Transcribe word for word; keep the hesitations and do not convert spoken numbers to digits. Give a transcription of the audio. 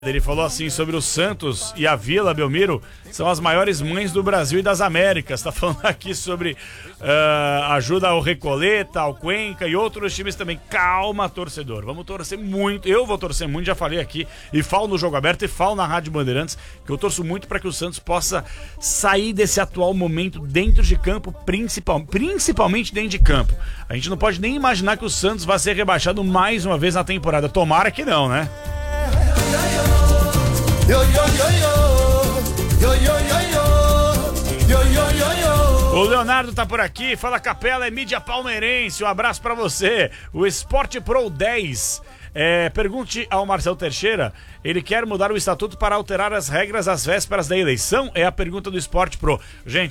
Ele falou assim sobre o Santos e a Vila Belmiro são as maiores mães do Brasil e das Américas. Tá falando aqui sobre uh, ajuda ao Recoleta, ao Cuenca e outros times também. Calma, torcedor, vamos torcer muito. Eu vou torcer muito, já falei aqui e falo no Jogo Aberto e falo na Rádio Bandeirantes que eu torço muito para que o Santos possa sair desse atual momento dentro de campo, principal, principalmente dentro de campo. A gente não pode nem imaginar que o Santos vai ser rebaixado mais uma vez na temporada. Tomara que não, né? O Leonardo tá por aqui, fala Capela, é mídia palmeirense, um abraço pra você. O Esporte Pro dez, é, pergunte ao Marcelo Teixeira, ele quer mudar o estatuto para alterar as regras às vésperas da eleição? É a pergunta do Esporte Pro. Gente,